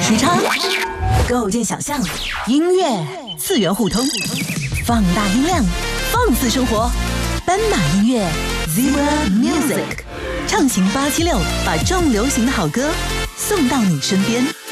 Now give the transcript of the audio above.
时差，构建想象，音乐次元互通，放大音量，放肆生活。斑马音乐 Zebra Music， 畅行876，把重流行的好歌送到你身边。